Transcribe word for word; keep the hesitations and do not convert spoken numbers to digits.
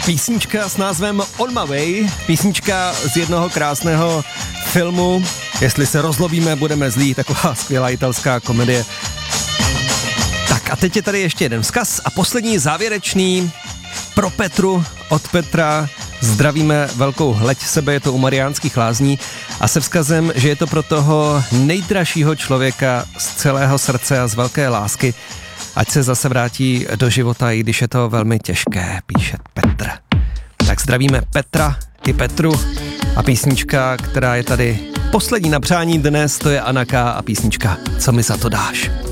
Písnička s názvem On My Way, písnička z jednoho krásného filmu Jestli se rozlobíme, budeme zlí, taková skvělá italská komedie. Tak a teď je tady ještě jeden vzkaz a poslední závěrečný pro Petru od Petra. Zdravíme velkou hleď sebe, je to u Mariánských Lázní a se vzkazem, že je to pro toho nejdražšího člověka z celého srdce a z velké lásky, ať se zase vrátí do života, i když je to velmi těžké, píše Petr. Tak zdravíme Petra i Petru a písnička, která je tady poslední na přání dnes, to je Anna K. a písnička Co mi za to dáš.